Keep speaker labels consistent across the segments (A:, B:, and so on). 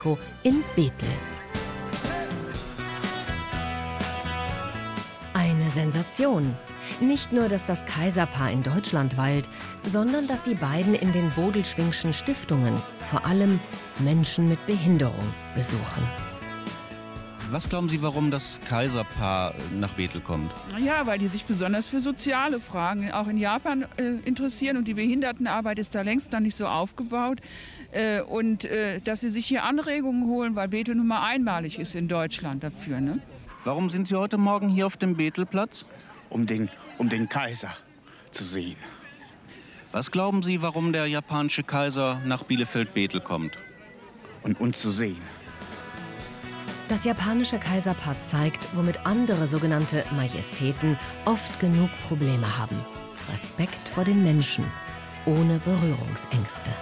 A: in Bethel. Eine Sensation. Nicht nur, dass das Kaiserpaar in Deutschland weilt, sondern dass die beiden in den Bodelschwingschen Stiftungen vor allem Menschen mit Behinderung besuchen.
B: Was glauben Sie, warum das Kaiserpaar nach Bethel kommt?
C: Ja, weil die sich besonders für soziale Fragen auch in Japan interessieren und die Behindertenarbeit ist da längst noch nicht so aufgebaut. Dass sie sich hier Anregungen holen, weil Bethel nun mal einmalig ist in Deutschland dafür. Ne?
B: Warum sind Sie heute Morgen hier auf dem Bethelplatz?
D: Um den Kaiser zu sehen.
B: Was glauben Sie, warum der japanische Kaiser nach Bielefeld-Bethel kommt?
D: Und uns zu sehen.
A: Das japanische Kaiserpaar zeigt, womit andere sogenannte Majestäten oft genug Probleme haben. Respekt vor den Menschen, ohne Berührungsängste.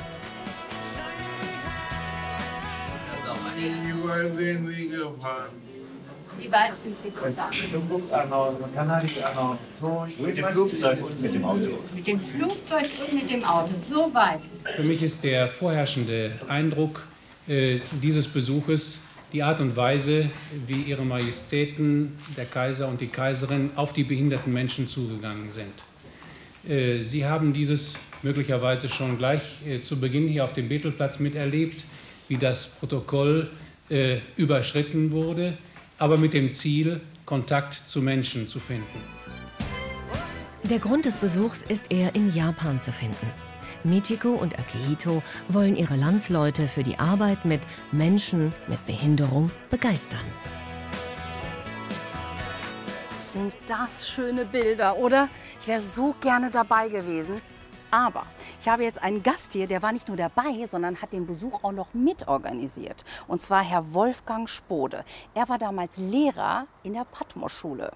E: Wie weit sind Sie gefahren?
F: Mit dem Flugzeug und mit dem Auto.
E: Mit dem Flugzeug und mit dem Auto. So weit ist es.
G: Für mich ist der vorherrschende Eindruck dieses Besuches die Art und Weise, wie Ihre Majestäten, der Kaiser und die Kaiserin, auf die behinderten Menschen zugegangen sind. Sie haben dieses möglicherweise schon gleich zu Beginn hier auf dem Bethelplatz miterlebt, wie das Protokoll überschritten wurde, aber mit dem Ziel, Kontakt zu Menschen zu finden.
A: Der Grund des Besuchs ist eher in Japan zu finden. Michiko und Akihito wollen ihre Landsleute für die Arbeit mit Menschen mit Behinderung begeistern.
H: Sind das schöne Bilder, oder? Ich wäre so gerne dabei gewesen. Aber ich habe jetzt einen Gast hier, der war nicht nur dabei, sondern hat den Besuch auch noch mitorganisiert. Und zwar Herr Wolfgang Spode. Er war damals Lehrer in der Patmos-Schule.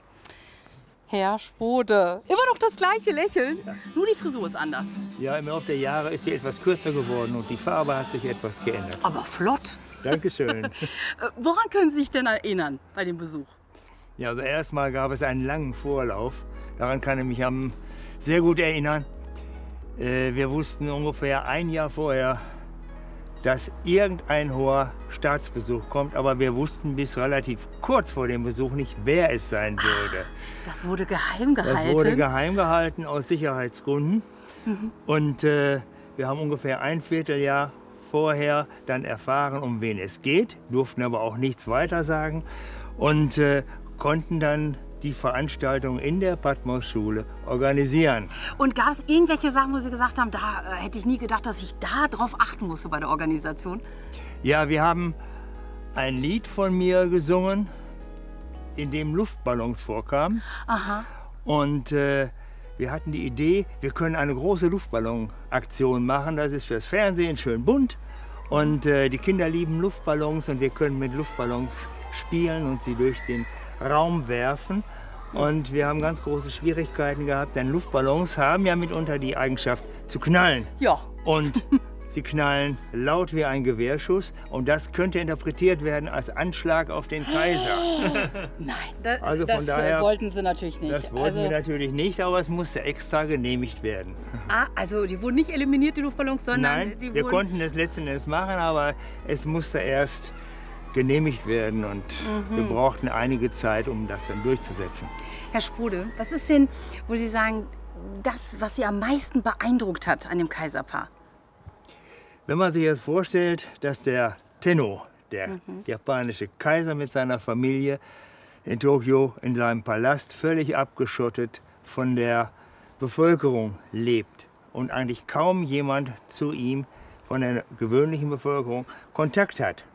H: Herr Spode, immer noch das gleiche Lächeln, nur die Frisur ist anders.
F: Ja, im Laufe der Jahre ist sie etwas kürzer geworden und die Farbe hat sich etwas geändert.
H: Aber flott.
F: Dankeschön.
H: Woran können Sie sich denn erinnern bei dem Besuch?
F: Ja, also erstmal gab es einen langen Vorlauf. Daran kann ich mich sehr gut erinnern. Wir wussten ungefähr ein Jahr vorher, dass irgendein hoher Staatsbesuch kommt, aber wir wussten bis relativ kurz vor dem Besuch nicht, wer es sein würde.
H: Das wurde geheim gehalten?
F: Das wurde geheim gehalten aus Sicherheitsgründen. Und wir haben ungefähr ein Vierteljahr vorher dann erfahren, um wen es geht, durften aber auch nichts weiter sagen und konnten dann die Veranstaltung in der Patmos-Schule organisieren.
H: Und gab es irgendwelche Sachen, wo Sie gesagt haben, da hätte ich nie gedacht, dass ich da drauf achten musste bei der Organisation?
F: Ja, wir haben ein Lied von mir gesungen, in dem Luftballons vorkamen.
H: Aha.
F: Und wir hatten die Idee, wir können eine große Luftballonaktion machen. Das ist fürs Fernsehen schön bunt. Und die Kinder lieben Luftballons und wir können mit Luftballons spielen und sie durch den Raum werfen. Und wir haben ganz große Schwierigkeiten gehabt, denn Luftballons haben ja mitunter die Eigenschaft zu knallen.
H: Ja.
F: Und sie knallen laut wie ein Gewehrschuss und das könnte interpretiert werden als Anschlag auf den Kaiser.
H: Nein,
F: Also
H: das
F: von daher,
H: wollten Sie natürlich nicht.
F: Das wollten wir natürlich nicht, aber es musste extra genehmigt werden.
H: Ah, also die wurden nicht eliminiert, die Luftballons, sondern
F: Nein,
H: die
F: wir
H: wurden...
F: konnten es letzten Endes machen, aber es musste erst genehmigt werden und wir brauchten einige Zeit, um das dann durchzusetzen.
H: Herr Spode, was ist denn, wo Sie sagen, das, was Sie am meisten beeindruckt hat an dem Kaiserpaar?
F: Wenn man sich jetzt vorstellt, dass der Tenno, der japanische Kaiser mit seiner Familie in Tokio in seinem Palast völlig abgeschottet von der Bevölkerung lebt und eigentlich kaum jemand zu ihm von der gewöhnlichen Bevölkerung Kontakt hat.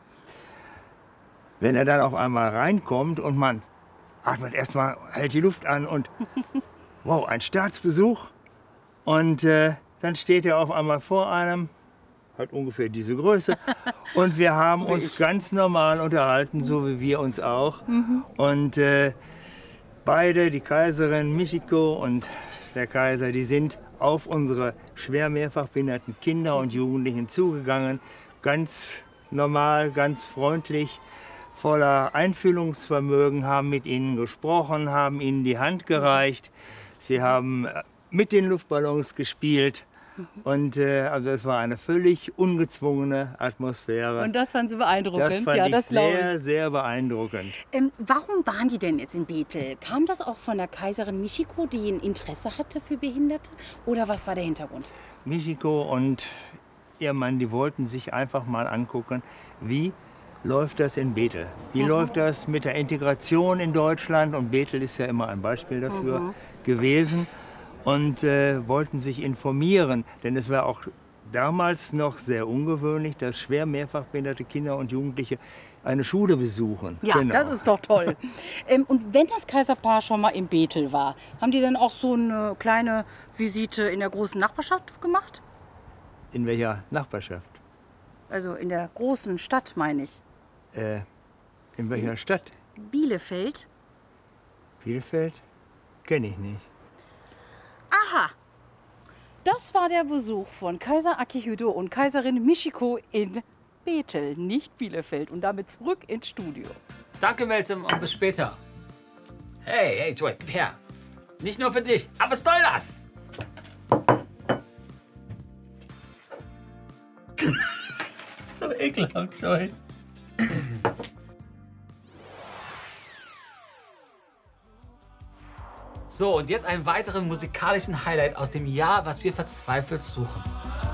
F: Wenn er dann auf einmal reinkommt und man atmet erstmal, hält die Luft an und wow, ein Staatsbesuch. Und dann steht er auf einmal vor einem, hat ungefähr diese Größe. Und wir haben uns ganz normal unterhalten, so wie wir uns auch. Und beide, die Kaiserin Michiko und der Kaiser, die sind auf unsere schwer mehrfach behinderten Kinder und Jugendlichen zugegangen. Ganz normal, ganz freundlich, voller Einfühlungsvermögen, haben mit ihnen gesprochen, haben ihnen die Hand gereicht. Sie haben mit den Luftballons gespielt Und also es war eine völlig ungezwungene Atmosphäre.
H: Und das fanden Sie beeindruckend?
F: Das fand
H: ja,
F: ich
H: das glaube ich.
F: sehr, sehr beeindruckend.
H: Warum waren die denn jetzt in Bethel? Kam das auch von der Kaiserin Michiko, die ein Interesse hatte für Behinderte? Oder was war der Hintergrund?
F: Michiko und ihr Mann, die wollten sich einfach mal angucken, wie läuft das in Bethel? Wie läuft das mit der Integration in Deutschland? Und Bethel ist ja immer ein Beispiel dafür gewesen. Und wollten sich informieren, denn es war auch damals noch sehr ungewöhnlich, dass schwer mehrfachbehinderte Kinder und Jugendliche eine Schule besuchen.
H: Ja,
F: Genau.
H: das ist doch toll. Und wenn das Kaiserpaar schon mal in Bethel war, haben die dann auch so eine kleine Visite in der großen Nachbarschaft gemacht?
F: In welcher Nachbarschaft?
H: Also in der großen Stadt, meine ich.
F: In welcher Stadt?
H: Bielefeld.
F: Bielefeld? Kenne ich nicht.
H: Aha! Das war der Besuch von Kaiser Akihito und Kaiserin Michiko in Bethel, nicht Bielefeld. Und damit zurück ins Studio.
I: Danke, Meltem, und bis später. Hey, Joey, gib her. Nicht nur für dich, aber was soll das? So ekelhaft, Joey. So, und jetzt einen weiteren musikalischen Highlight aus dem Jahr, was wir verzweifelt suchen.